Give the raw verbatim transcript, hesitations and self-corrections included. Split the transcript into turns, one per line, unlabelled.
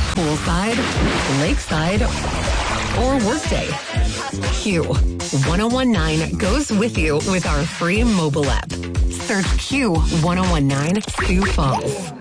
Poolside, lakeside, or workday. Q one oh nineteen goes with you with our free mobile app. Search Q one oh nineteen Sioux Falls.